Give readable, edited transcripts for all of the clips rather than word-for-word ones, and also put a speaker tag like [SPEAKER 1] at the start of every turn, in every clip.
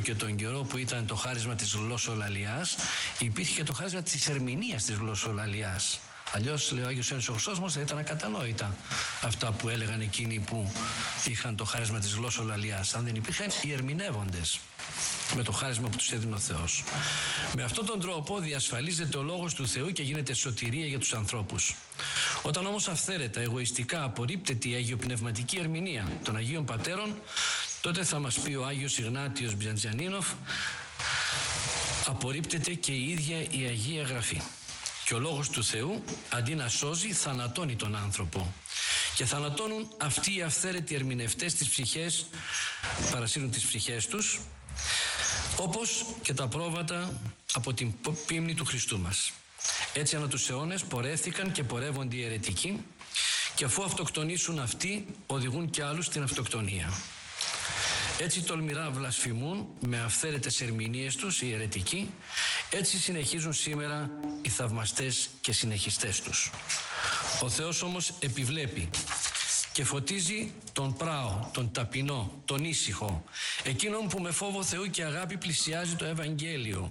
[SPEAKER 1] και τον καιρό που ήταν το χάρισμα της γλωσσολαλιάς, υπήρχε και το χάρισμα της ερμηνείας της γλωσσολαλιάς. Αλλιώς, λέει ο Άγιος Ιωάννης ο Χρυσόσμος, θα ήταν ακατανόητα αυτά που έλεγαν εκείνοι που είχαν το χάρισμα της γλωσσολαλιάς, αν δεν υπήρχαν οι ερμηνεύοντες με το χάρισμα που τους έδινε ο Θεός. Με αυτόν τον τρόπο διασφαλίζεται ο λόγος του Θεού και γίνεται σωτηρία για τους ανθρώπους. Όταν όμως αυθαίρετα, εγωιστικά απορρίπτεται η αγιοπνευματική ερμηνεία των Αγίων Πατέρων, τότε θα μας πει ο Άγιος Ιγνάτιος Μπιαντζιανίνοφ, απορρίπτεται και η ίδια η Αγία Γραφή. Και ο λόγος του Θεού, αντί να σώζει, θανατώνει τον άνθρωπο. Και θανατώνουν αυτοί οι αυθαίρετοι ερμηνευτές τις ψυχές, παρασύρουν τις ψυχές τους, όπως και τα πρόβατα από την πίμνη του Χριστού μας. Έτσι ανά τους αιώνες πορεύθηκαν και πορεύονται οι αιρετικοί, και αφού αυτοκτονήσουν αυτοί, οδηγούν και άλλους στην αυτοκτονία. Έτσι τολμηρά βλασφημούν με αυθαίρετες ερμηνείες τους οι αιρετικοί, έτσι συνεχίζουν σήμερα οι θαυμαστές και συνεχιστές τους. Ο Θεός όμως επιβλέπει και φωτίζει τον πράο, τον ταπεινό, τον ήσυχο, εκείνον που με φόβο Θεού και αγάπη πλησιάζει το Ευαγγέλιο,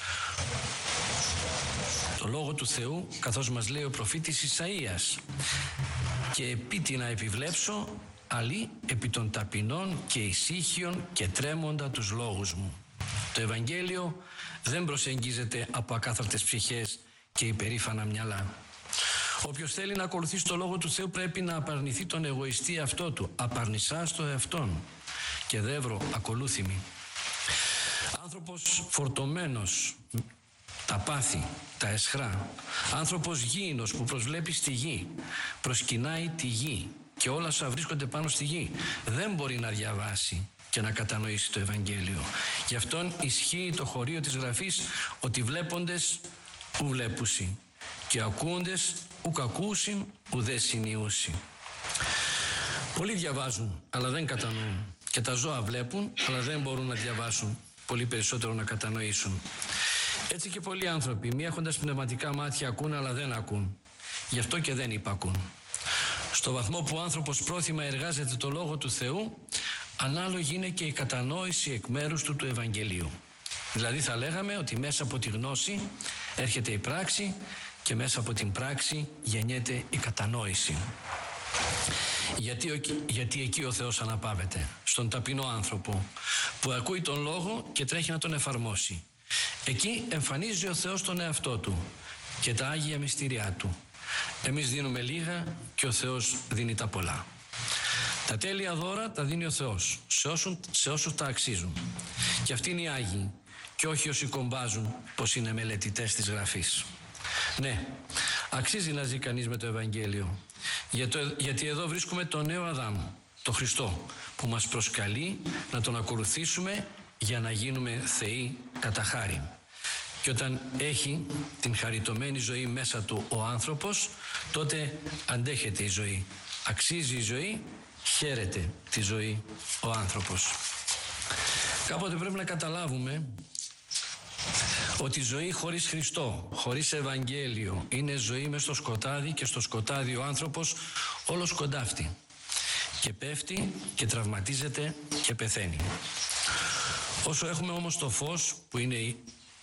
[SPEAKER 1] το Λόγο του Θεού, καθώς μας λέει ο προφήτης Ισαΐας, και επίτη να επιβλέψω αλλή επί των ταπεινών και ησύχιων και τρέμοντα τους λόγους μου. Το Ευαγγέλιο δεν προσεγγίζεται από ακάθαρτες ψυχές και υπερήφανα μυαλά. Όποιος θέλει να ακολουθήσει το Λόγο του Θεού πρέπει να απαρνηθεί τον εγωιστή εαυτό του. Απαρνησάς το εαυτόν και δεύρο ακολούθημη. Άνθρωπος φορτωμένος, τα πάθη, τα αισχρά. Άνθρωπος γήινος που προσβλέπει στη γη, προσκυνάει τη γη και όλα όσα βρίσκονται πάνω στη γη. Δεν μπορεί να διαβάσει και να κατανοήσει το Ευαγγέλιο. Γι' αυτόν ισχύει το χωρίο της Γραφής ότι βλέποντες ου βλέπουσι και ακούοντες ουκ ακούσιν ουδέ συνιούσι. Πολλοί διαβάζουν αλλά δεν κατανοούν, και τα ζώα βλέπουν αλλά δεν μπορούν να διαβάσουν, πολύ περισσότερο να κατανοήσουν. Έτσι και πολλοί άνθρωποι, μη έχοντας πνευματικά μάτια, ακούν αλλά δεν ακούν. Γι' αυτό και δεν υπακούν. Στο βαθμό που ο άνθρωπος πρόθυμα εργάζεται το Λόγο του Θεού, ανάλογη είναι και η κατανόηση εκ μέρους του Ευαγγελίου. Δηλαδή θα λέγαμε ότι μέσα από τη γνώση έρχεται η πράξη και μέσα από την πράξη γεννιέται η κατανόηση. Γιατί εκεί ο Θεός αναπαύεται, στον ταπεινό άνθρωπο που ακούει τον Λόγο και τρέχει να τον εφαρμόσει. Εκεί εμφανίζει ο Θεός τον εαυτό του και τα Άγια μυστήριά του. Εμείς δίνουμε λίγα και ο Θεός δίνει τα πολλά. Τα τέλεια δώρα τα δίνει ο Θεός σε όσους τα αξίζουν. Και αυτοί είναι οι Άγιοι και όχι όσοι κομπάζουν πως είναι μελετητές της Γραφής. Ναι, αξίζει να ζει κανείς με το Ευαγγέλιο, γιατί εδώ βρίσκουμε τον νέο Αδάμ, τον Χριστό, που μας προσκαλεί να τον ακολουθήσουμε για να γίνουμε θεοί κατά χάριν. Και όταν έχει την χαριτωμένη ζωή μέσα του ο άνθρωπος, τότε αντέχεται η ζωή. Αξίζει η ζωή, χαίρεται τη ζωή ο άνθρωπος. Κάποτε πρέπει να καταλάβουμε ότι η ζωή χωρίς Χριστό, χωρίς Ευαγγέλιο, είναι ζωή μες στο σκοτάδι, και στο σκοτάδι ο άνθρωπος όλος κοντάφτει και πέφτει και τραυματίζεται και πεθαίνει. Όσο έχουμε όμως το φως που είναι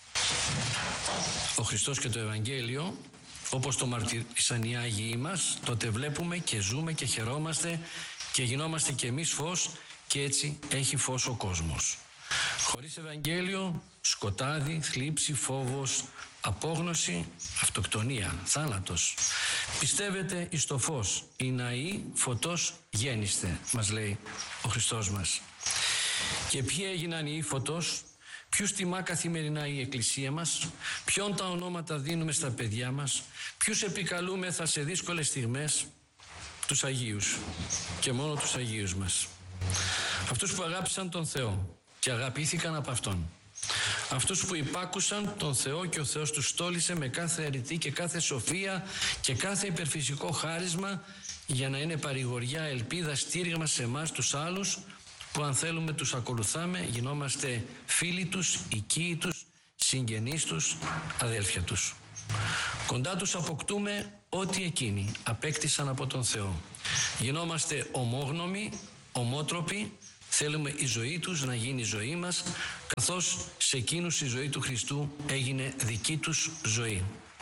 [SPEAKER 1] ο Χριστός και το Ευαγγέλιο, όπως το μαρτυρήσαν οι Άγιοι μας, τότε βλέπουμε και ζούμε και χαιρόμαστε και γινόμαστε και εμείς φως, και έτσι έχει φως ο κόσμος. Χωρίς Ευαγγέλιο, σκοτάδι, θλίψη, φόβος, απόγνωση, αυτοκτονία, θάνατος. Πιστεύετε εις το φως, οι ναοί φωτός γέννηστε, μας λέει ο Χριστός μας. Και ποιοι έγιναν οι φωτός, ποιους τιμά καθημερινά η Εκκλησία μας, ποιον τα ονόματα δίνουμε στα παιδιά μας, ποιους επικαλούμεθα σε δύσκολες στιγμές? Τους Αγίους, και μόνο τους Αγίους μας. Αυτούς που αγάπησαν τον Θεό και αγαπήθηκαν από Αυτόν. Αυτούς που υπάκουσαν τον Θεό και ο Θεός τους στόλισε με κάθε αρετή και κάθε σοφία και κάθε υπερφυσικό χάρισμα, για να είναι παρηγοριά, ελπίδα, στήριγμα σε εμάς τους άλλους, που αν θέλουμε τους ακολουθάμε, γινόμαστε φίλοι τους, οικοί τους, συγγενείς τους, αδέλφια τους. Κοντά τους αποκτούμε ό,τι εκείνοι απέκτησαν από τον Θεό. Γινόμαστε ομόγνωμοι, ομότροποι, θέλουμε η ζωή τους να γίνει η ζωή μας, καθώς σε εκείνους η ζωή του Χριστού έγινε δική τους ζωή.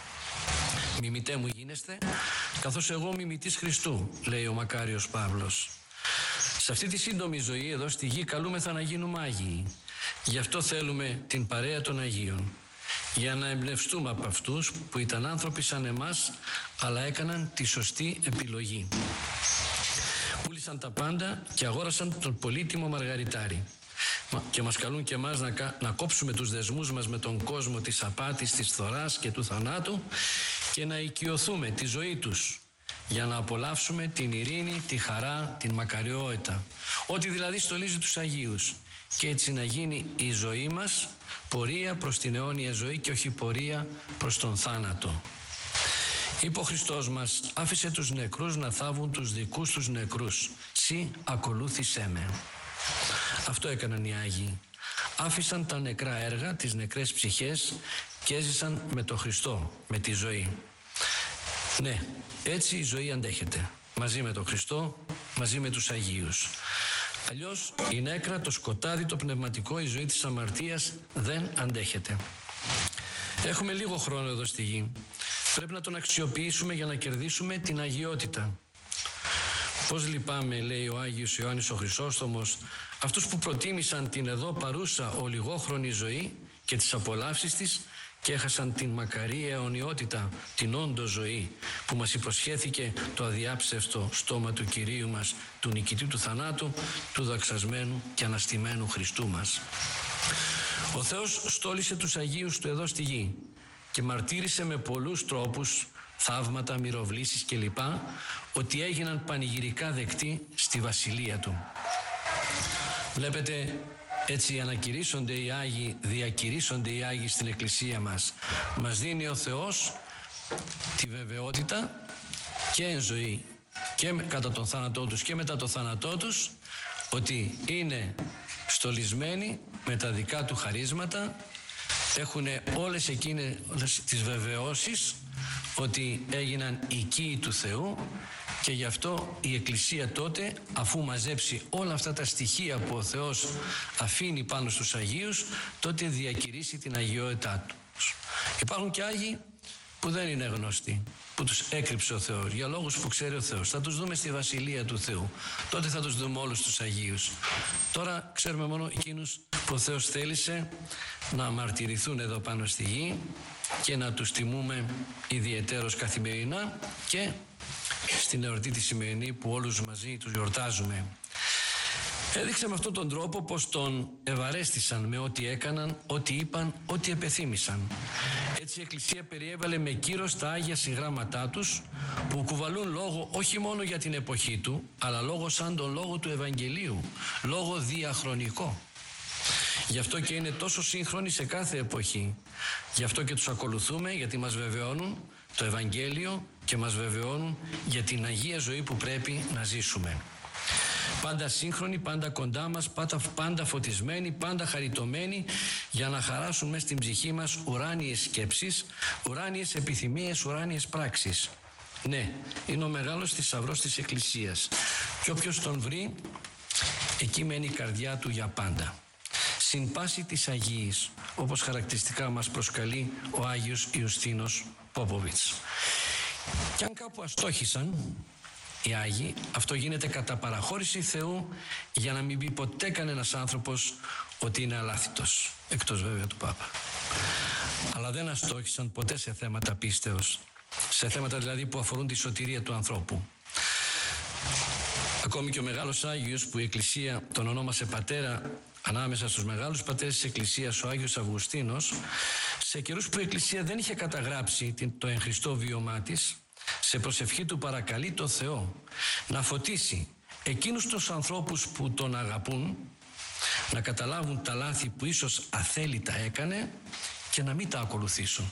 [SPEAKER 1] Μιμητέ μου γίνεστε, καθώς εγώ μιμητής Χριστού, λέει ο μακάριος Παύλος. Σε αυτή τη σύντομη ζωή εδώ στη γη καλούμεθα να γίνουμε Άγιοι. Γι' αυτό θέλουμε την παρέα των Αγίων, για να εμπνευστούμε από αυτούς που ήταν άνθρωποι σαν εμάς, αλλά έκαναν τη σωστή επιλογή. Πούλησαν τα πάντα και αγόρασαν τον πολύτιμο μαργαριτάρι. Και μας καλούν και εμάς να κόψουμε τους δεσμούς μας με τον κόσμο της απάτης, της φθοράς και του θανάτου και να οικειωθούμε τη ζωή τους, για να απολαύσουμε την ειρήνη, τη χαρά, την μακαριότητα. Ό,τι δηλαδή στολίζει τους Αγίους. Και έτσι να γίνει η ζωή μας πορεία προς την αιώνια ζωή και όχι πορεία προς τον θάνατο. Είπε ο Χριστός μας, άφησε τους νεκρούς να θάβουν τους δικούς τους νεκρούς. Συ ακολούθησέ με. Αυτό έκαναν οι Άγιοι. Άφησαν τα νεκρά έργα, τις νεκρές ψυχές και έζησαν με τον Χριστό, με τη ζωή. Ναι, έτσι η ζωή αντέχεται. Μαζί με τον Χριστό, μαζί με τους Αγίους. Αλλιώς η νέκρα, το σκοτάδι, το πνευματικό, η ζωή της αμαρτίας δεν αντέχεται. Έχουμε λίγο χρόνο εδώ στη γη. Πρέπει να τον αξιοποιήσουμε για να κερδίσουμε την αγιότητα. Πώς λυπάμαι, λέει ο Άγιος Ιωάννης ο Χρυσόστομος, αυτούς που προτίμησαν την εδώ παρούσα ολιγόχρονη ζωή και τις απολαύσεις της και έχασαν την μακαρή αιωνιότητα, την όντω ζωή που μας υποσχέθηκε το αδιάψευτο στόμα του Κυρίου μας, του νικητή του θανάτου, του δοξασμένου και αναστημένου Χριστού μας. Ο Θεός στόλισε τους Αγίους του εδώ στη γη και μαρτύρησε με πολλούς τρόπους, θαύματα, μυροβλήσεις κλπ, ότι έγιναν πανηγυρικά δεκτοί στη Βασιλεία Του. Βλέπετε, έτσι ανακηρύσσονται οι Άγιοι, διακηρύσσονται οι Άγιοι στην Εκκλησία μας. Μας δίνει ο Θεός τη βεβαιότητα και εν ζωή και κατά τον θάνατό τους και μετά τον θάνατό τους, ότι είναι στολισμένοι με τα δικά Του χαρίσματα, έχουν όλες εκείνες τις βεβαιώσεις ότι έγιναν οικοί του Θεού και γι' αυτό η Εκκλησία τότε, αφού μαζέψει όλα αυτά τα στοιχεία που ο Θεός αφήνει πάνω στους Αγίους, τότε διακηρύσει την αγιότητά τους. Υπάρχουν και Άγιοι που δεν είναι γνωστοί, που τους έκρυψε ο Θεός για λόγους που ξέρει ο Θεός. Θα τους δούμε στη Βασιλεία του Θεού. Τότε θα τους δούμε όλους τους Αγίους. Τώρα ξέρουμε μόνο εκείνους που ο Θεός θέλησε να μαρτυρηθούν εδώ πάνω στη γη και να τους τιμούμε ιδιαιτέρως καθημερινά και στην εορτή τη σημερινή που όλους μαζί τους γιορτάζουμε. Έδειξε με αυτόν τον τρόπο πως τον ευαρέστησαν με ό,τι έκαναν, ό,τι είπαν, ό,τι επεθύμησαν. Έτσι η Εκκλησία περιέβαλε με κύρος τα Άγια Συγγράμματά τους που κουβαλούν λόγο όχι μόνο για την εποχή του, αλλά λόγο σαν τον λόγο του Ευαγγελίου, λόγο διαχρονικό. Γι' αυτό και είναι τόσο σύγχρονοι σε κάθε εποχή. Γι' αυτό και τους ακολουθούμε, γιατί μας βεβαιώνουν το Ευαγγέλιο και μας βεβαιώνουν για την Αγία ζωή που πρέπει να ζήσουμε. Πάντα σύγχρονοι, πάντα κοντά μας, πάντα φωτισμένοι, πάντα χαριτωμένοι για να χαράσουν μέσα στην ψυχή μας ουράνιες σκέψεις, ουράνιες επιθυμίες, ουράνιες πράξεις. Ναι, είναι ο μεγάλος θησαυρός της Εκκλησίας και όποιος τον βρει, εκεί μένει η καρδιά του για πάντα. Συν πάση της Αγίης, όπως χαρακτηριστικά μας προσκαλεί ο Άγιος Ιουστίνος Πόποβιτς. Και αν κάπου αστόχησαν οι Άγιοι, αυτό γίνεται κατά παραχώρηση Θεού για να μην πει ποτέ κανένας άνθρωπος ότι είναι αλάθητος, εκτός βέβαια του Πάπα. Αλλά δεν αστόχησαν ποτέ σε θέματα πίστεως, σε θέματα δηλαδή που αφορούν τη σωτηρία του ανθρώπου. Ακόμη και ο μεγάλος Άγιος που η Εκκλησία τον ονόμασε πατέρα ανάμεσα στους μεγάλους πατέρες της Εκκλησίας, ο Άγιος Αυγουστίνος, σε καιρούς που η Εκκλησία δεν είχε καταγράψει το εν Χριστώ βίωμά της, σε προσευχή του παρακαλεί το Θεό να φωτίσει εκείνους τους ανθρώπους που τον αγαπούν, να καταλάβουν τα λάθη που ίσως αθέλητα έκανε και να μην τα ακολουθήσουν.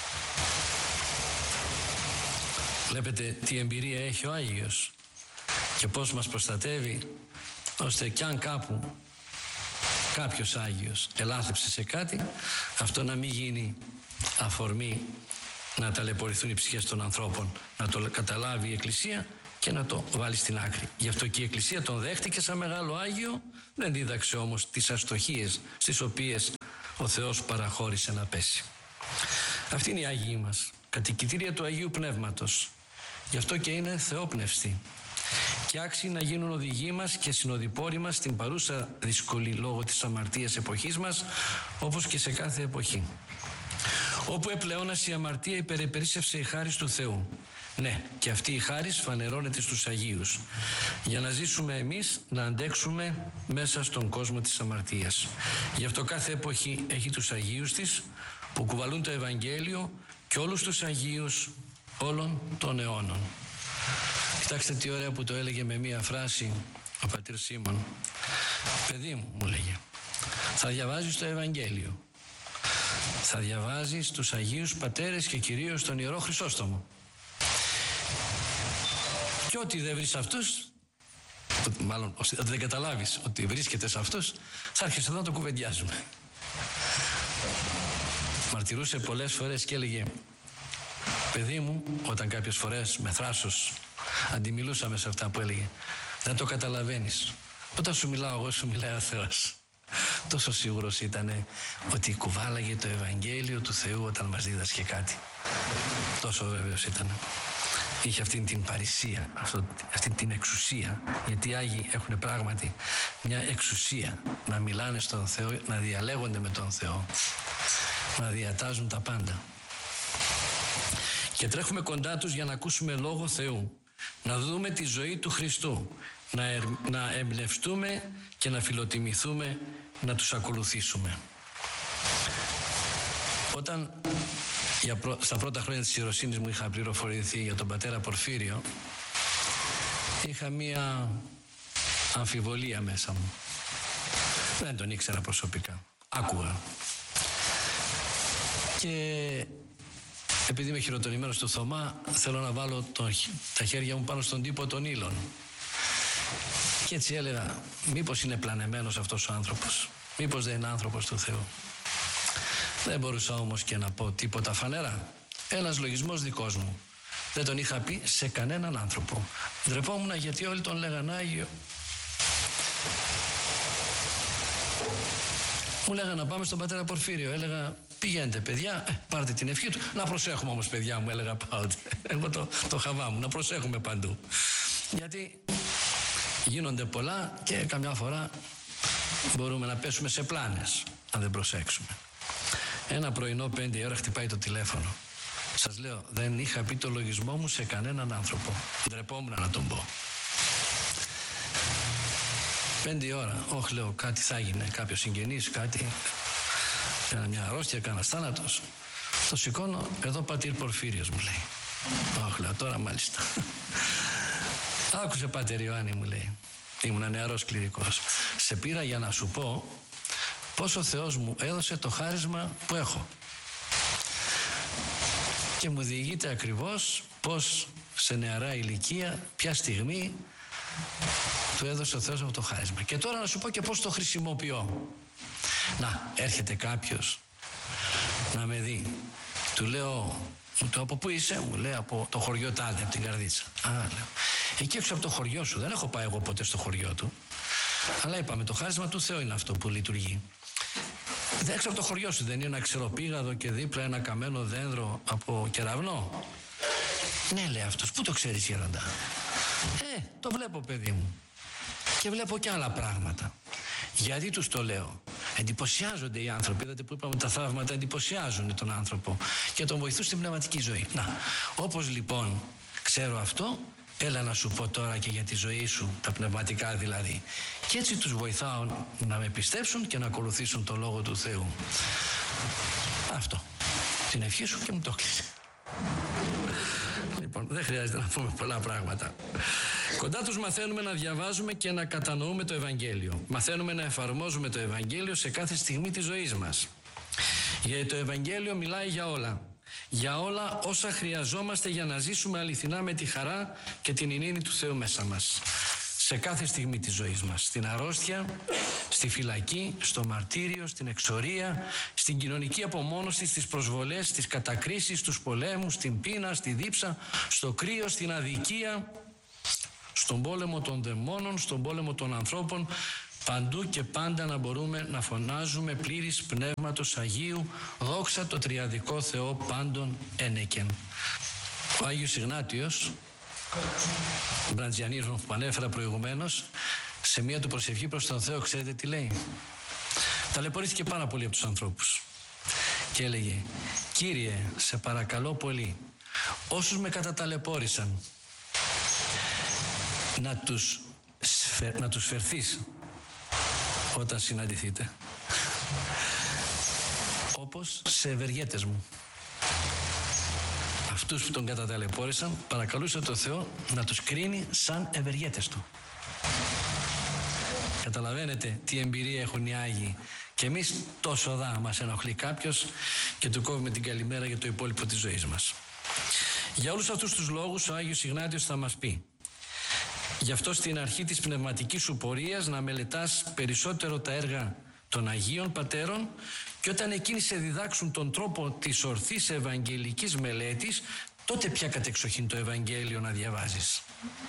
[SPEAKER 1] Βλέπετε τι εμπειρία έχει ο Άγιος και πώς μας προστατεύει, ώστε κι αν κάπου κάποιος Άγιος ελάθεψε σε κάτι, αυτό να μην γίνει αφορμή να ταλαιπωρηθούν οι ψυχές των ανθρώπων, να το καταλάβει η Εκκλησία και να το βάλει στην άκρη. Γι' αυτό και η Εκκλησία τον δέχτηκε σαν μεγάλο Άγιο, δεν δίδαξε όμως τις αστοχίες στις οποίες ο Θεός παραχώρησε να πέσει. Αυτή είναι η Άγιοι μας, κατοικητήρια του Αγίου Πνεύματος. Γι' αυτό και είναι θεόπνευστη και άξιοι να γίνουν οδηγοί μας και συνοδοιπόροι μας στην παρούσα δύσκολη λόγω της αμαρτίας εποχής μας, όπως και σε κάθε εποχή. Όπου επλεώνας η αμαρτία υπερεπερίσσευσε η χάρις του Θεού. Ναι, και αυτή η χάρις φανερώνεται στους Αγίους, για να ζήσουμε εμείς να αντέξουμε μέσα στον κόσμο της αμαρτίας. Γι' αυτό κάθε εποχή έχει τους Αγίους της, που κουβαλούν το Ευαγγέλιο, και όλους τους Αγίους όλων των αιώνων. Κοιτάξτε τι ωραία που το έλεγε με μία φράση ο πατήρ Σίμων. Παιδί μου λέγε, θα διαβάζεις το Ευαγγέλιο, θα διαβάζεις τους Αγίους Πατέρες και κυρίως τον Ιερό Χρυσόστομο, και ό,τι δεν βρεις αυτούς, μάλλον δεν καταλάβεις ότι βρίσκεται σε αυτούς, θα άρχισε εδώ να το κουβεντιάζουμε. Μαρτυρούσε πολλές φορές και έλεγε, παιδί μου, όταν κάποιες φορές με θράσος αντιμιλούσαμε σε αυτά που έλεγε, δεν το καταλαβαίνεις. Όταν σου μιλάω εγώ, σου μιλάει ο Θεός. Τόσο σίγουρος ήταν ότι κουβάλαγε το Ευαγγέλιο του Θεού όταν μας δίδασκε κάτι. Τόσο βέβαιος ήταν. Είχε αυτήν την παρησία, αυτήν την εξουσία, γιατί οι Άγιοι έχουν πράγματι μια εξουσία να μιλάνε στον Θεό, να διαλέγονται με τον Θεό, να διατάζουν τα πάντα. Και τρέχουμε κοντά τους για να ακούσουμε Λόγο Θεού, να δούμε τη ζωή του Χριστού, να εμπνευστούμε και να φιλοτιμηθούμε, να τους ακολουθήσουμε. Όταν στα πρώτα χρόνια της ιεροσύνης μου είχα πληροφορηθεί για τον πατέρα Πορφύριο, είχα μία αμφιβολία μέσα μου. Δεν τον ήξερα προσωπικά. Άκουγα. Και επειδή είμαι χειροτονημένος του Θωμά, θέλω να βάλω τα χέρια μου πάνω στον τύπο των ύλων. Και έτσι έλεγα, μήπως είναι πλανεμένος αυτός ο άνθρωπος, μήπως δεν είναι άνθρωπος του Θεού. Δεν μπορούσα όμως και να πω τίποτα φανερά. Ένας λογισμός δικός μου. Δεν τον είχα πει σε κανέναν άνθρωπο. Ντρεπόμουν γιατί όλοι τον λέγαν Άγιο. Μου λέγανε να πάμε στον πατέρα Πορφύριο. Έλεγα, πηγαίνετε παιδιά, πάρτε την ευχή του. Να προσέχουμε όμως παιδιά μου, έλεγα πάντα. Εγώ το χαβά μου, να προσέχουμε παντού. Γιατί γίνονται πολλά και καμιά φορά μπορούμε να πέσουμε σε πλάνες, αν δεν προσέξουμε. Ένα πρωινό 5 ώρα χτυπάει το τηλέφωνο. Σας λέω, δεν είχα πει το λογισμό μου σε κανέναν άνθρωπο. Ντρεπόμουν να τον πω. 5 ώρα, όχι λέω, κάτι θα έγινε, κάποιος συγγενής, κάτι, μια αρρώστια, κανένας θάνατος. Το σηκώνω, εδώ πατήρ Πορφύριος μου λέει. Όχι λέω, τώρα μάλιστα. Άκουσε πατήρ Ιωάννη μου λέει. Ήμουν νεαρός κληρικός. Σε πήρα για να σου πω πώς ο Θεός μου έδωσε το χάρισμα που έχω. Και μου διηγείται ακριβώς πώς σε νεαρά ηλικία, ποια στιγμή του έδωσε ο Θεός μου το χάρισμα. Και τώρα να σου πω και πώς το χρησιμοποιώ. Να, έρχεται κάποιος να με δει. Του λέω, από πού είσαι? Μου λέει, από το χωριό τάδε, από την Καρδίτσα. Α, λέω, εκεί έξω από το χωριό σου. Δεν έχω πάει εγώ ποτέ στο χωριό του. Αλλά είπαμε, το χάρισμα του Θεού είναι αυτό που λειτουργεί. Δεν έξω από το χωριό σου δεν είναι ένα ξεροπήγαδο και δίπλα ένα καμένο δέντρο από κεραυνό? Ναι, λέει αυτός. Πού το ξέρεις, γέροντα? Το βλέπω, παιδί μου. Και βλέπω και άλλα πράγματα. Γιατί τους το λέω? Εντυπωσιάζονται οι άνθρωποι. Είδατε που είπαμε, τα θαύματα εντυπωσιάζουν τον άνθρωπο και τον βοηθούν στην πνευματική ζωή. Να, όπως λοιπόν ξέρω αυτό, έλα να σου πω τώρα και για τη ζωή σου, τα πνευματικά δηλαδή. Και έτσι τους βοηθάω να με πιστέψουν και να ακολουθήσουν το Λόγο του Θεού. Αυτό. Την ευχή σου και μου το κλείσε. Λοιπόν, δεν χρειάζεται να πούμε πολλά πράγματα. Κοντά τους μαθαίνουμε να διαβάζουμε και να κατανοούμε το Ευαγγέλιο. Μαθαίνουμε να εφαρμόζουμε το Ευαγγέλιο σε κάθε στιγμή της ζωής μας. Γιατί το Ευαγγέλιο μιλάει για όλα. Για όλα όσα χρειαζόμαστε για να ζήσουμε αληθινά με τη χαρά και την ειρήνη του Θεού μέσα μας. Σε κάθε στιγμή της ζωής μας. Στην αρρώστια, στη φυλακή, στο μαρτύριο, στην εξορία, στην κοινωνική απομόνωση, στις προσβολές, στις κατακρίσεις, στους πολέμους, στην πείνα, στη δίψα, στο κρύο, στην αδικία, στον πόλεμο των δαιμόνων, στον πόλεμο των ανθρώπων, παντού και πάντα να μπορούμε να φωνάζουμε πλήρης Πνεύματος Αγίου, δόξα το Τριαδικό Θεό πάντων ένεκεν. Ο Άγιος Ιγνάτιος, Μπραντζιανής που ανέφερα προηγουμένως, σε μία του προσευχή προς τον Θεό, ξέρετε τι λέει? Ταλαιπωρήθηκε πάρα πολύ από τους ανθρώπους και έλεγε: Κύριε, σε παρακαλώ πολύ, όσους με καταταλαιπώρησαν, να τους φερθείς όταν συναντηθείτε, όπως σε ευεργέτες μου. Αυτούς που τον καταταλαιπώρησαν, παρακαλούσε τον Θεό να τους κρίνει σαν ευεργέτες του. Καταλαβαίνετε τι εμπειρία έχουν οι Άγιοι. Και εμείς τόσο δά μας ενοχλεί κάποιος και του κόβουμε την καλημέρα για το υπόλοιπο της ζωής μας. Για όλους αυτούς τους λόγους ο Άγιος Ιγνάτιος θα μας πει: γι' αυτό στην αρχή της πνευματικής σου πορείας να μελετάς περισσότερο τα έργα των Αγίων Πατέρων, και όταν εκείνοι σε διδάξουν τον τρόπο της ορθής ευαγγελικής μελέτης, τότε πια κατεξοχήν το Ευαγγέλιο να διαβάζεις.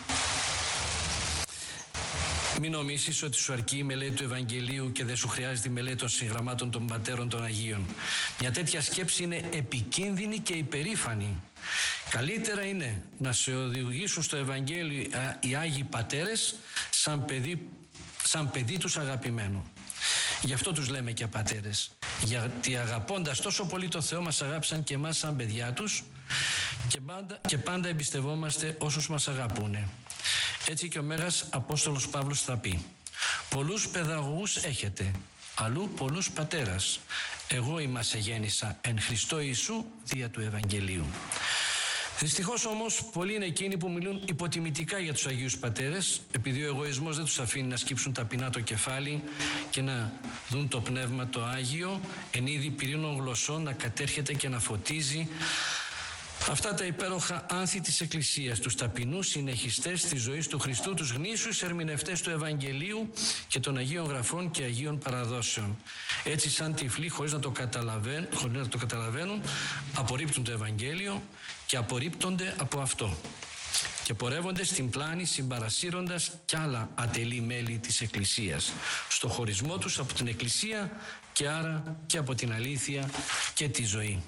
[SPEAKER 1] Μην νομίσεις ότι σου αρκεί η μελέτη του Ευαγγελίου και δεν σου χρειάζεται η μελέτη των συγγραμμάτων των Πατέρων των Αγίων. Μια τέτοια σκέψη είναι επικίνδυνη και υπερήφανη. Καλύτερα είναι να σε οδηγήσουν στο Ευαγγέλιο οι Άγιοι Πατέρες σαν παιδί τους αγαπημένου. Γι' αυτό τους λέμε και πατέρες. Γιατί αγαπώντας τόσο πολύ το Θεό μας αγάπησαν και εμάς σαν παιδιά τους, και πάντα εμπιστευόμαστε όσους μας αγαπούνε. Έτσι και ο Μέγας Απόστολος Παύλος θα πει: πολλούς παιδαγωγούς έχετε, αλλού πολλούς πατέρας. Εγώ ημάς εγέννησα εν Χριστώ Ιησού δια του Ευαγγελίου. Δυστυχώς όμως πολλοί είναι εκείνοι που μιλούν υποτιμητικά για τους Αγίους Πατέρες, επειδή ο εγωισμός δεν τους αφήνει να σκύψουν ταπεινά το κεφάλι και να δουν το Πνεύμα το Άγιο εν είδη πυρήνων γλωσσών να κατέρχεται και να φωτίζει αυτά τα υπέροχα άνθη της Εκκλησίας, τους ταπεινούς συνεχιστές της ζωής του Χριστού, τους γνήσιους ερμηνευτές του Ευαγγελίου και των Αγίων Γραφών και Αγίων Παραδόσεων. Έτσι σαν τυφλοί, χωρίς να το καταλαβαίνουν, απορρίπτουν το Ευαγγέλιο και απορρίπτονται από αυτό. Και πορεύονται στην πλάνη συμπαρασύροντας κι άλλα ατελή μέλη της Εκκλησίας, στο χωρισμό τους από την Εκκλησία και άρα και από την αλήθεια και τη ζωή.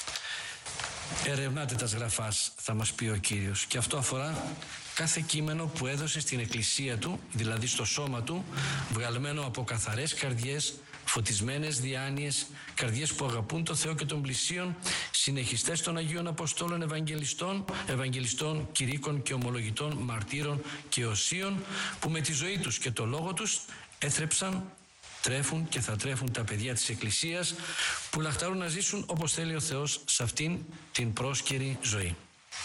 [SPEAKER 1] Ερευνάτε τας γραφάς, θα μας πει ο Κύριος, και αυτό αφορά κάθε κείμενο που έδωσε στην Εκκλησία του, δηλαδή στο σώμα του, βγαλμένο από καθαρές καρδιές, φωτισμένες διάνοιες, καρδιές που αγαπούν το Θεό και τον πλησίον, συνεχιστές των Αγίων Αποστόλων Ευαγγελιστών, κηρύκων και ομολογητών, μαρτύρων και οσίων, που με τη ζωή τους και το λόγο τους έθρεψαν, τρέφουν και θα τρέφουν τα παιδιά της Εκκλησίας, που λαχταρούν να ζήσουν όπως θέλει ο Θεός σε αυτήν την πρόσκαιρη ζωή.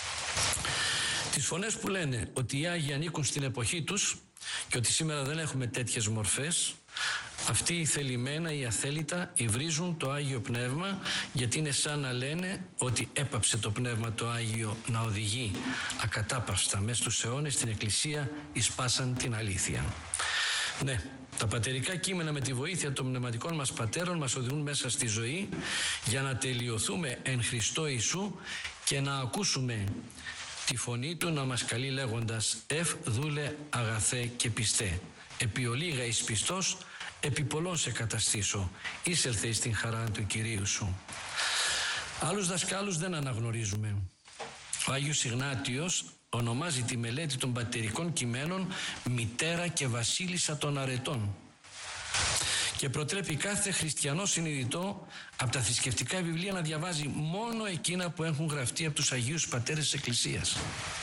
[SPEAKER 1] Τις φωνές που λένε ότι οι Άγιοι ανήκουν στην εποχή τους και ότι σήμερα δεν έχουμε τέτοιες μορφές, αυτοί οι θελημένα ή αθέλητα υβρίζουν το Άγιο Πνεύμα, γιατί είναι σαν να λένε ότι έπαψε το Πνεύμα το Άγιο να οδηγεί ακατάπαυστα μέσα στους αιώνες στην Εκκλησία εις πάσαν την αλήθεια. Ναι, τα πατερικά κείμενα με τη βοήθεια των πνευματικών μας πατέρων μας οδηγούν μέσα στη ζωή για να τελειωθούμε εν Χριστώ Ιησού και να ακούσουμε τη φωνή Του να μας καλεί λέγοντας: «Ευ δούλε αγαθέ και πιστέ, επί ολίγα εις πιστός, επί πολλών σε καταστήσω, εισελθε εις την χαρά του Κυρίου σου». Άλλους δασκάλους δεν αναγνωρίζουμε. Ο Άγιος Ιγνάτιος ονομάζει τη μελέτη των πατερικών κειμένων μητέρα και βασίλισσα των αρετών και προτρέπει κάθε χριστιανό συνειδητό από τα θρησκευτικά βιβλία να διαβάζει μόνο εκείνα που έχουν γραφτεί από τους Αγίους Πατέρες της Εκκλησίας.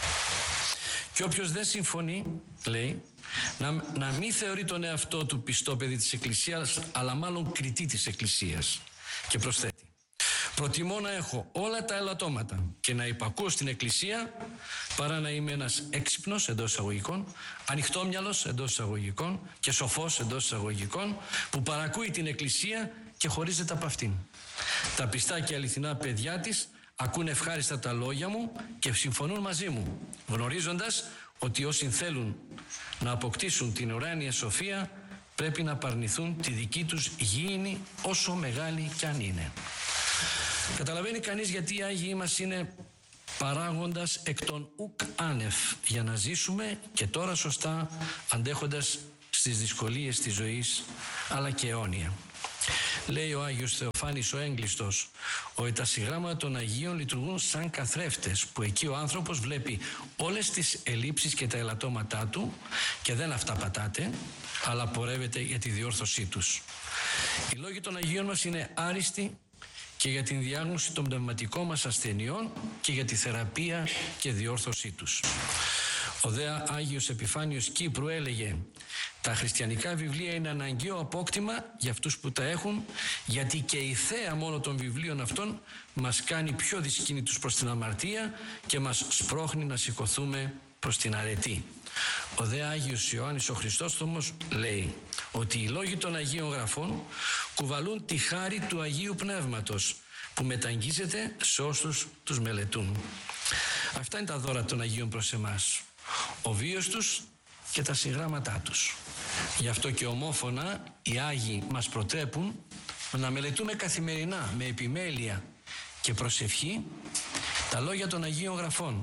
[SPEAKER 1] Και όποιος δεν συμφωνεί, λέει, να μην θεωρεί τον εαυτό του πιστό παιδί της Εκκλησίας, αλλά μάλλον κριτή της Εκκλησίας. Και προσθέτει: προτιμώ να έχω όλα τα ελαττώματα και να υπακούω στην Εκκλησία, παρά να είμαι ένας έξυπνος εντός εισαγωγικών, ανοιχτόμυαλος εντός εισαγωγικών και σοφός εντός εισαγωγικών, που παρακούει την Εκκλησία και χωρίζεται από αυτήν. Τα πιστά και αληθινά παιδιά της ακούν ευχάριστα τα λόγια μου και συμφωνούν μαζί μου, γνωρίζοντας ότι όσοι θέλουν να αποκτήσουν την ουράνια σοφία πρέπει να απαρνηθούν τη δική τους γήινη, όσο μεγάλη κι αν είναι. Καταλαβαίνει κανείς γιατί οι Άγιοι μας είναι παράγοντας εκ των ουκ άνευ, για να ζήσουμε και τώρα σωστά, αντέχοντας στις δυσκολίες της ζωής, αλλά και αιώνια. Λέει ο Άγιος Θεοφάνης ο Έγκλειστος ότι τα συγγράμματα των Αγίων λειτουργούν σαν καθρέφτες, που εκεί ο άνθρωπος βλέπει όλες τις ελλείψεις και τα ελαττώματά του και δεν αυτά πατάται, αλλά πορεύεται για τη διόρθωσή τους. Οι λόγοι των Αγίων μας είναι άριστοι και για την διάγνωση των πνευματικών μας ασθενειών και για τη θεραπεία και διόρθωσή τους. Ο δε Άγιος Επιφάνιος Κύπρου έλεγε: τα χριστιανικά βιβλία είναι αναγκαίο απόκτημα για αυτούς που τα έχουν, γιατί και η θέα μόνο των βιβλίων αυτών μας κάνει πιο δυσκίνητους προς την αμαρτία και μας σπρώχνει να σηκωθούμε προς την αρετή. Ο δε Άγιος Ιωάννης ο Χριστόστομος λέει ότι οι λόγοι των Αγίων Γραφών κουβαλούν τη χάρη του Αγίου Πνεύματος, που μεταγγίζεται σε όσους τους μελετούν. Αυτά είναι τα δώρα των Αγίων προς εμάς, ο βίος τους και τα συγγράμματά τους. Γι' αυτό και ομόφωνα οι Άγιοι μας προτρέπουν να μελετούμε καθημερινά με επιμέλεια και προσευχή τα λόγια των Αγίων Γραφών,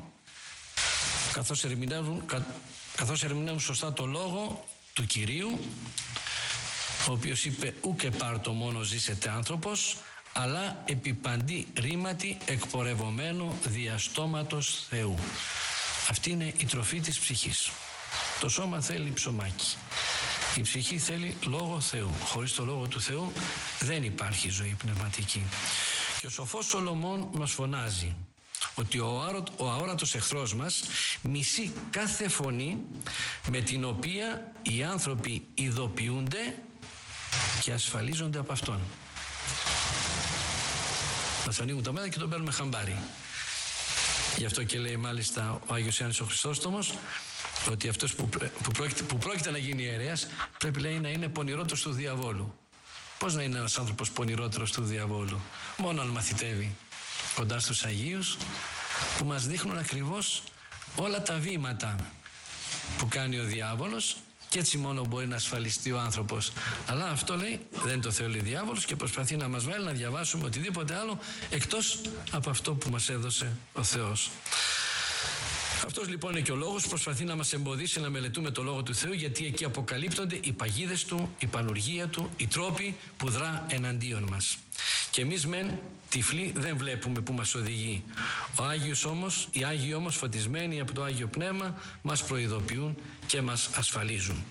[SPEAKER 1] καθώς ερμηνεύουν σωστά το λόγο του Κυρίου, ο οποίος είπε «Ούκε πάρτο μόνο ζήσετε άνθρωπος, αλλά επί παντή ρήματι εκπορευομένο διαστόματος Θεού». Αυτή είναι η τροφή της ψυχής. Το σώμα θέλει ψωμάκι. Η ψυχή θέλει λόγο Θεού. Χωρίς το λόγο του Θεού δεν υπάρχει ζωή πνευματική. Και ο σοφός Σολομών μας φωνάζει ότι ο αόρατος εχθρός μας μισεί κάθε φωνή με την οποία οι άνθρωποι ειδοποιούνται και ασφαλίζονται από αυτόν. Μας ανοίγουν τα μάτια και τον παίρνουμε χαμπάρι. Γι' αυτό και λέει μάλιστα ο Άγιος Ιωάννης ο Χριστόστομος ότι αυτός που πρόκειται να γίνει ιερέας πρέπει, λέει, να είναι πονηρότερος του διαβόλου. Πώς να είναι ένας άνθρωπος πονηρότερος του διαβόλου? Μόνο αν μαθητεύει κοντά στους Αγίους, που μας δείχνουν ακριβώς όλα τα βήματα που κάνει ο διάβολος, και έτσι μόνο μπορεί να ασφαλιστεί ο άνθρωπος. Αλλά αυτό, λέει, δεν το θέλει ο διάβολος και προσπαθεί να μας βάλει να διαβάσουμε οτιδήποτε άλλο εκτός από αυτό που μας έδωσε ο Θεός. Αυτός λοιπόν είναι και ο λόγος που προσπαθεί να μας εμποδίσει να μελετούμε το Λόγο του Θεού, γιατί εκεί αποκαλύπτονται οι παγίδες του, η πανουργία του, οι τρόποι που δρά εναντίον μας. Και εμείς μεν τυφλοί δεν βλέπουμε που μας οδηγεί. Οι Άγιοι όμως φωτισμένοι από το Άγιο Πνεύμα μας προειδοποιούν και μας ασφαλίζουν.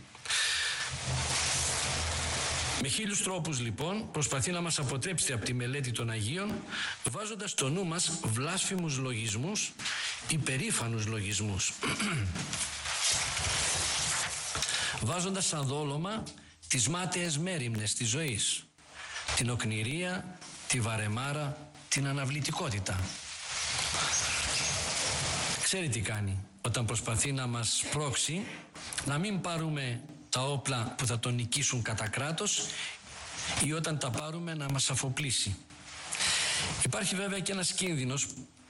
[SPEAKER 1] Με 1000 τρόπους λοιπόν προσπαθεί να μας αποτρέψει από τη μελέτη των Αγίων, βάζοντας στο νου μας βλάσφημους λογισμούς, υπερήφανους λογισμούς. Βάζοντας σαν δόλωμα τις μάταιες μέριμνες της ζωής, την οκνηρία, τη βαρεμάρα, την αναβλητικότητα. Ξέρει τι κάνει όταν προσπαθεί να μας πρόξει να μην πάρουμε τα όπλα που θα τον νικήσουν κατά κράτος, ή όταν τα πάρουμε να μας αφοπλίσει. Υπάρχει βέβαια και ένας κίνδυνος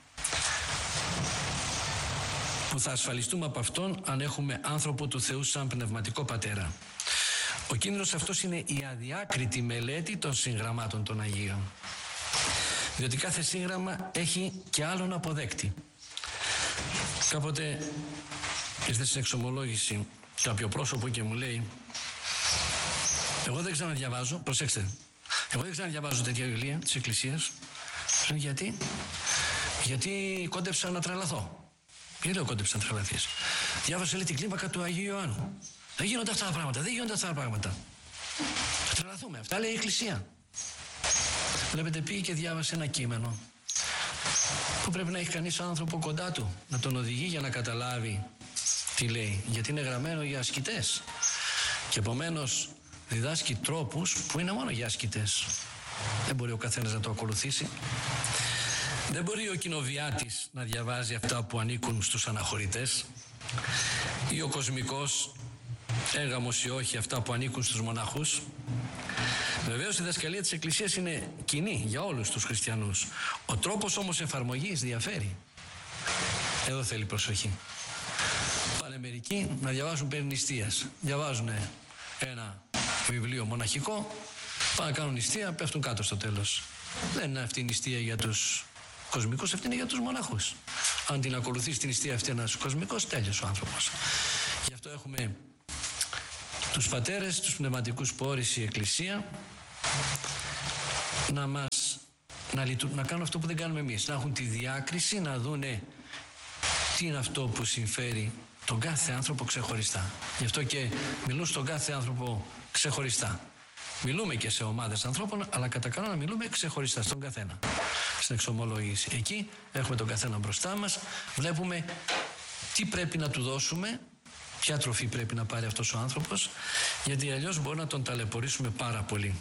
[SPEAKER 1] που θα ασφαλιστούμε από αυτόν αν έχουμε άνθρωπο του Θεού σαν πνευματικό πατέρα. Ο κίνδυνος αυτός είναι η αδιάκριτη μελέτη των συγγραμμάτων των Αγίων. Διότι κάθε σύγγραμμα έχει και άλλον αποδέκτη. Κάποτε ήρθε στην εξομολόγηση κάποιο πρόσωπο και μου λέει: εγώ δεν ξέρω να διαβάζω, προσέξτε, εγώ δεν ξέρω να διαβάζω τέτοια βιβλία της Εκκλησίας. Γιατί? Γιατί κόντεψα να τρελαθώ. Γιατί λέω κόντεψα να τρελαθείς? Διάβασα, λέει, την κλίμακα του Αγίου Ιωάννου. Δεν γίνονται αυτά τα πράγματα, δεν γίνονται αυτά τα πράγματα. Θα τρελαθούμε, αυτά λέει η Εκκλησία. Βλέπετε, πήγε και διάβασε ένα κείμενο που πρέπει να έχει κανείς άνθρωπο κοντά του, να τον οδηγεί για να καταλάβει τι λέει, γιατί είναι γραμμένο για ασκητές και επομένως διδάσκει τρόπους που είναι μόνο για ασκητές. Δεν μπορεί ο καθένας να το ακολουθήσει. Δεν μπορεί ο κοινοβιάτης να διαβάζει αυτά που ανήκουν στους αναχωρητές, ή ο κοσμικός έγαμος ή όχι αυτά που ανήκουν στους μοναχούς. Βεβαίως η διδασκαλία της Εκκλησίας είναι κοινή για όλους τους χριστιανούς. Ο τρόπος όμως εφαρμογής διαφέρει. Εδώ θέλει προσοχή. Πάνε μερικοί να διαβάζουν περί νηστείας. Διαβάζουν ένα βιβλίο μοναχικό, πάνε να κάνουν νηστεία, πέφτουν κάτω στο τέλος. Δεν είναι αυτή η νηστεία για τους κοσμικούς, αυτή είναι για τους μοναχούς. Αν την ακολουθεί την νηστεία αυτή ένας κοσμικός, τέλειος ο άνθρωπος. Γι' αυτό έχουμε τους πατέρες, τους πνευματικούς που όρισε η Εκκλησία να κάνουν αυτό που δεν κάνουμε εμείς. Να έχουν τη διάκριση, να δούνε τι είναι αυτό που συμφέρει τον κάθε άνθρωπο ξεχωριστά. Γι' αυτό και μιλούν στον κάθε άνθρωπο ξεχωριστά. Μιλούμε και σε ομάδες ανθρώπων, αλλά κατά κανόνα μιλούμε ξεχωριστά στον καθένα. Στην εξομολόγηση. Εκεί έχουμε τον καθένα μπροστά μας, βλέπουμε τι πρέπει να του δώσουμε, ποια τροφή πρέπει να πάρει αυτός ο άνθρωπος, γιατί αλλιώς μπορεί να τον ταλαιπωρήσουμε πάρα πολύ.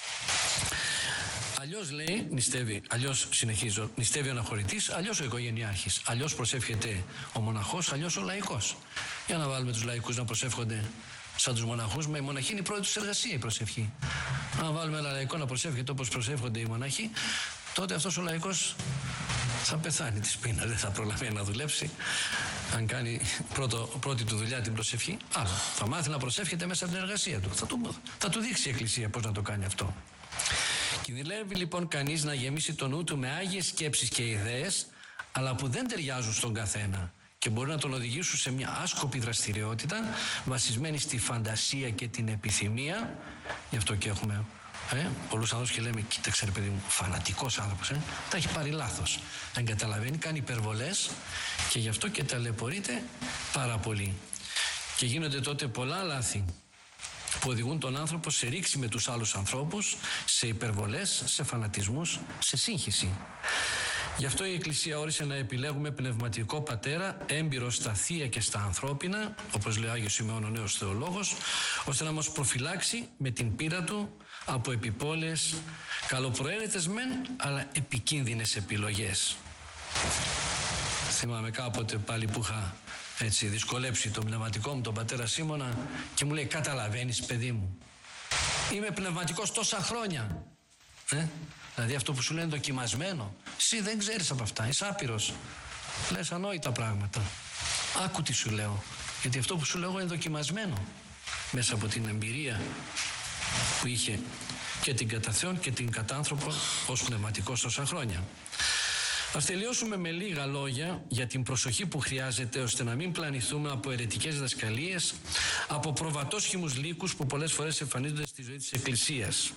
[SPEAKER 1] Αλλιώς λέει, νηστεύει, αλλιώς συνεχίζω, νηστεύει ο αναχωρητής, αλλιώς ο οικογενειάρχης, αλλιώς προσεύχεται ο μοναχός, αλλιώς ο λαϊκός. Για να βάλουμε τους λαϊκούς να προσεύχονται σαν τους μοναχούς, με η μοναχή είναι η πρώτη τους εργασία η προσευχή. Αν βάλουμε ένα λαϊκό να προσεύχεται όπως προσεύχονται οι μοναχοί, τότε αυτός ο λαϊκός θα πεθάνει της πείνας, δεν θα προλαβαίνει να δουλέψει. Αν κάνει πρώτη του δουλειά την προσευχή, αλλά θα μάθει να προσεύχεται μέσα από την εργασία του. Θα του δείξει η Εκκλησία πώς να το κάνει αυτό. Κινδυνεύει λοιπόν κανείς να γεμίσει το νου του με άγιες σκέψεις και ιδέες, αλλά που δεν ταιριάζουν στον καθένα και μπορεί να τον οδηγήσουν σε μια άσκοπη δραστηριότητα βασισμένη στη φαντασία και την επιθυμία. Γι' αυτό και έχουμε πολλούς άνθρωπους και λέμε, κοίταξε ρε παιδί μου, φανατικός άνθρωπος, τα έχει πάρει λάθος. Δεν καταλαβαίνει, κάνει υπερβολές και γι' αυτό και ταλαιπωρείται πάρα πολύ. Και γίνονται τότε πολλά λάθη που οδηγούν τον άνθρωπο σε ρήξη με τους άλλους ανθρώπους, σε υπερβολές, σε φανατισμούς, σε σύγχυση. Γι' αυτό η Εκκλησία όρισε να επιλέγουμε πνευματικό πατέρα, έμπειρο στα θεία και στα ανθρώπινα, όπως λέει ο Άγιος Σημεών ο Νέος Θεολόγος, ώστε να μας προφυλάξει με την πείρα του από επιπόλαιες, καλοπροαίρετες μεν, αλλά επικίνδυνες επιλογές. Θυμάμαι κάποτε πάλι που είχα δυσκολέψει τον πνευματικό μου, τον πατέρα Σίμωνα, και μου λέει, καταλαβαίνεις παιδί μου, είμαι πνευματικός τόσα χρόνια. Δηλαδή αυτό που σου λένε δοκιμασμένο, εσύ δεν ξέρεις από αυτά, είσαι άπειρος. Λες ανόητα πράγματα. Άκου τι σου λέω, γιατί αυτό που σου λέω είναι δοκιμασμένο μέσα από την εμπειρία που είχε και την κατά Θεόν και την κατά άνθρωπο ως πνευματικός τόσα χρόνια. Ας τελειώσουμε με λίγα λόγια για την προσοχή που χρειάζεται ώστε να μην πλανηθούμε από αιρετικές διδασκαλίες, από προβατόσχημους λύκους που πολλές φορές εμφανίζονται στη ζωή της Εκκλησίας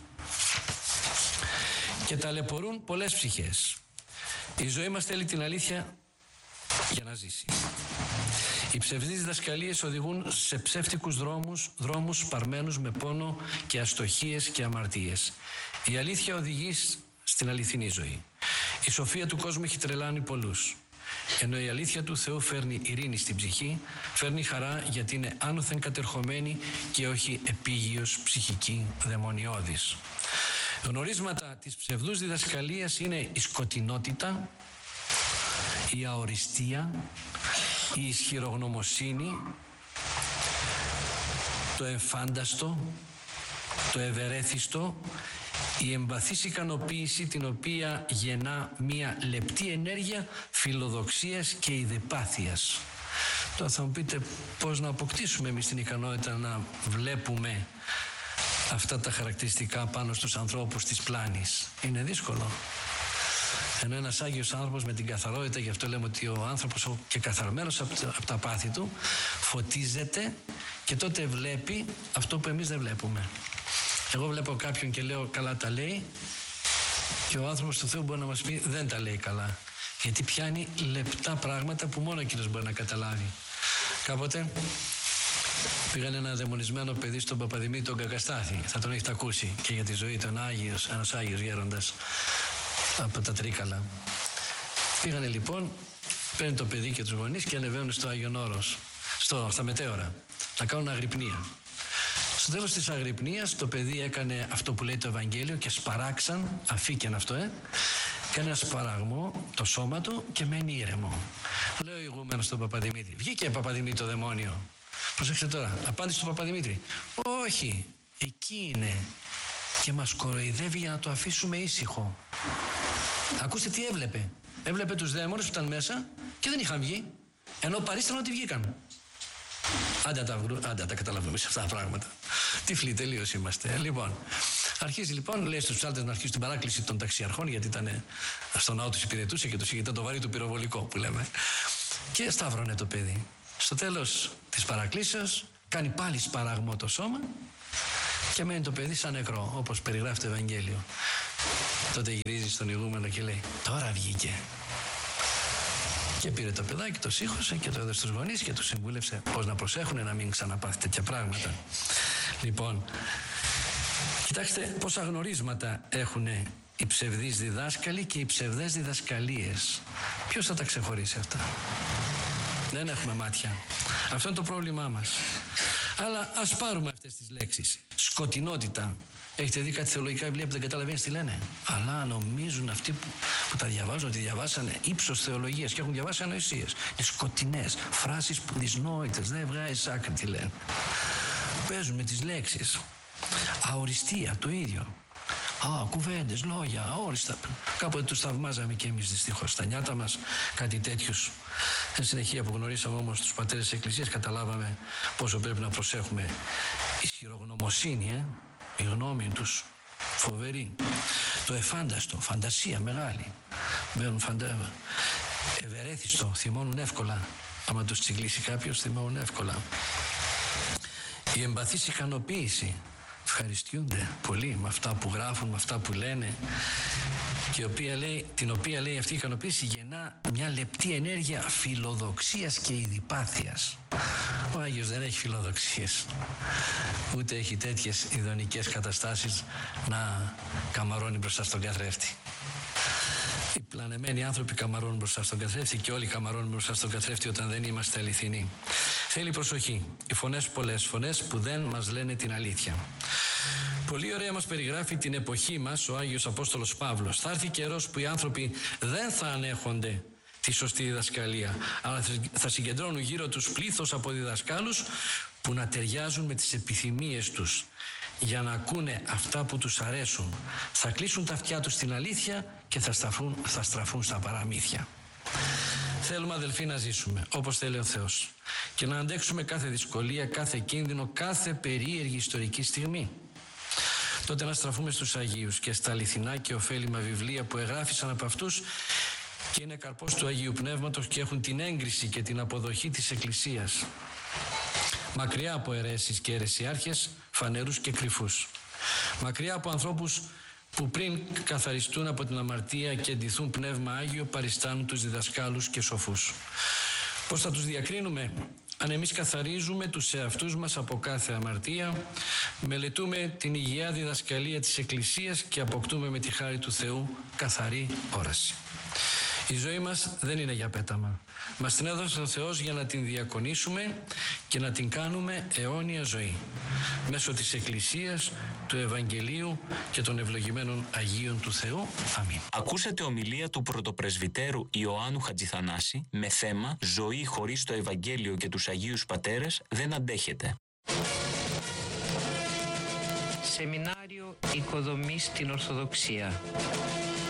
[SPEAKER 1] και ταλαιπωρούν πολλές ψυχές. Η ζωή μας θέλει την αλήθεια για να ζήσει. Οι ψευδείς διδασκαλίες οδηγούν σε ψεύτικους δρόμους σπαρμένους με πόνο και αστοχίες και αμαρτίες. Η αλήθεια οδηγεί στην αληθινή ζωή. Η σοφία του κόσμου έχει τρελάνει πολλούς. Ενώ η αλήθεια του Θεού φέρνει ειρήνη στην ψυχή, φέρνει χαρά γιατί είναι άνωθεν κατερχομένη και όχι επίγειος ψυχική δαιμονιώδης. Γνωρίσματα της ψευδούς διδασκαλίας είναι η σκοτεινότητα, η αοριστία, η ισχυρογνωμοσύνη, το εμφάνταστο, το ευερέθιστο, η εμπαθής ικανοποίηση την οποία γεννά μια λεπτή ενέργεια φιλοδοξίας και ειδεπάθειας. Τώρα θα μου πείτε πώς να αποκτήσουμε εμείς την ικανότητα να βλέπουμε αυτά τα χαρακτηριστικά πάνω στους ανθρώπους της πλάνης. Είναι δύσκολο. Ενώ ένας Άγιος άνθρωπος με την καθαρότητα, γι' αυτό λέμε ότι ο άνθρωπος και καθαρμένος από τα πάθη του φωτίζεται και τότε βλέπει αυτό που εμείς δεν βλέπουμε. Εγώ βλέπω κάποιον και λέω καλά τα λέει και ο άνθρωπος του Θεού μπορεί να μας πει δεν τα λέει καλά. Γιατί πιάνει λεπτά πράγματα που μόνο εκείνος μπορεί να καταλάβει. Κάποτε πήγαν ένα δαιμονισμένο παιδί στον Παπαδημήτρη τον Κακαστάθη. Θα τον έχετε ακούσει και για τη ζωή του, ένας Άγιος γέροντας από τα Τρίκαλα. Πήγανε λοιπόν, παίρνει το παιδί και τους γονείς και ανεβαίνουν στο Άγιον Όρος, στα μετέωρα, να κάνουν αγρυπνία. Στο τέλος της αγρυπνίας το παιδί έκανε αυτό που λέει το Ευαγγέλιο και σπαράξαν, αφήκεν αυτό, έκανε ένα σπαραγμό το σώμα του και μένει ήρεμο. Λέω ηγούμενος στον Παπαδημήτρη, βγήκε Παπαδημήτρη το δαιμόνιο. Προσέξτε τώρα, απάντησε στον Παπαδημήτρη, όχι, εκεί είναι και μας κοροϊδεύει για να το αφήσουμε ήσυχο. Ακούστε τι έβλεπε. Έβλεπε τους δαίμονες που ήταν μέσα και δεν είχαν βγει, ενώ παρίσταναν ότι βγήκαν. Άντε τα καταλαβαίνουμε σε αυτά τα πράγματα. Τυφλοί τελείως είμαστε. Λοιπόν, Αρχίζει λοιπόν, λέει στους ψάλτες να αρχίσουν την παράκληση των ταξιαρχών, γιατί ήταν στο ναό τους υπηρετούσε και τους είχε το βαρύ του πυροβολικό που λέμε. Και σταύρωνε το παιδί. Στο τέλος της παρακλήσεως κάνει πάλι σπαραγμό το σώμα και μένει το παιδί σαν νεκρό, όπως περιγράφει το Ευαγγέλιο. Τότε γυρίζει στον ηγούμενο και λέει: τώρα βγήκε. Και πήρε το παιδάκι, το σύχωσε και το έδωσε στους γονείς και τους συμβούλευσε πώς να προσέχουν να μην ξαναπάθει τέτοια πράγματα. Λοιπόν, κοιτάξτε πόσα γνωρίσματα έχουν οι ψευδείς διδάσκαλοι και οι ψευδές διδασκαλίες. Ποιος θα τα ξεχωρίσει αυτά? Δεν έχουμε μάτια. Αυτό είναι το πρόβλημά μας. Αλλά ας πάρουμε αυτές τις λέξεις. Σκοτεινότητα. Έχετε δει κάτι θεολογικά βιβλία που δεν καταλαβαίνεις τι λένε? Αλλά νομίζουν αυτοί που τα διαβάζουν ότι διαβάσανε ύψος θεολογίας και έχουν διαβάσει ανοησίες. Είναι σκοτεινές φράσεις που δυσνόητες, δεν βγάζεις άκρη τι λένε. Παίζουν με τις λέξεις. Αοριστία, το ίδιο. Κουβέντες, λόγια, αόριστα. Κάποτε τους θαυμάζαμε και εμείς δυστυχώς στα νιάτα μας κάτι τέτοιους. Εν συνεχεία που γνωρίσαμε όμως τους πατέρες της Εκκλησίας, καταλάβαμε πόσο πρέπει να προσέχουμε. Ισχυρογνωμοσύνη, η γνώμη τους φοβερή. Το εφάνταστο, φαντασία μεγάλη. Μπαίνουν ευερέθιστο, θυμώνουν εύκολα. Άμα τους τσιγκλίσει κάποιος, θυμώνουν εύκολα. Η εμπαθής ικανοποίηση. Ευχαριστιούνται πολύ με αυτά που γράφουν, με αυτά που λένε, και την οποία λέει αυτή η ικανοποίηση γεννά μια λεπτή ενέργεια φιλοδοξίας και ειδιπάθειας. Ο Άγιος δεν έχει φιλοδοξίες, ούτε έχει τέτοιες ειδονικές καταστάσεις να καμαρώνει μπροστά στον καθρέφτη. Οι πλανεμένοι άνθρωποι καμαρώνουν μπροστά στον καθρέφτη και όλοι καμαρώνουν μπροστά στον καθρέφτη όταν δεν είμαστε αληθινοί. Θέλει προσοχή. Οι φωνές πολλές, φωνές που δεν μας λένε την αλήθεια. Πολύ ωραία μας περιγράφει την εποχή μας ο Άγιος Απόστολος Παύλος. Θα έρθει καιρός που οι άνθρωποι δεν θα ανέχονται τη σωστή διδασκαλία, αλλά θα συγκεντρώνουν γύρω τους πλήθος από διδασκάλους που να ταιριάζουν με τις επιθυμίες τους για να ακούνε αυτά που τους αρέσουν. Θα κλείσουν τα αυτιά τους στην αλήθεια και θα στραφούν στα παραμύθια. Θέλουμε, αδελφοί, να ζήσουμε όπως θέλει ο Θεός και να αντέξουμε κάθε δυσκολία, κάθε κίνδυνο, κάθε περίεργη ιστορική στιγμή. Τότε να στραφούμε στους Αγίους και στα αληθινά και ωφέλιμα βιβλία που εγγράφησαν από αυτούς και είναι καρπός του Αγίου Πνεύματος και έχουν την έγκριση και την αποδοχή της Εκκλησίας. Μακριά από αιρέσεις και αιρεσιάρχες, φανερούς και κρυφούς. Μακριά από ανθρώπους που πριν καθαριστούν από την αμαρτία και ντυθούν πνεύμα Άγιο, παριστάνουν τους διδασκάλους και σοφούς. Πώς θα τους διακρίνουμε? Αν εμείς καθαρίζουμε τους εαυτούς μας από κάθε αμαρτία, μελετούμε την υγιεινή διδασκαλία της Εκκλησίας και αποκτούμε με τη χάρη του Θεού καθαρή όραση. Η ζωή μας δεν είναι για πέταμα. Μας την έδωσε ο Θεός για να την διακονήσουμε και να την κάνουμε αιώνια ζωή. Μέσω της Εκκλησίας, του Ευαγγελίου και των ευλογημένων Αγίων του Θεού. Αμήν.
[SPEAKER 2] Ακούσατε ομιλία του πρωτοπρεσβυτέρου Ιωάννου Χατζηθανάση με θέμα «Ζωή χωρίς το Ευαγγέλιο και τους Αγίους Πατέρες δεν αντέχεται».
[SPEAKER 3] Σεμινάριο Οικοδομής στην Ορθοδοξία.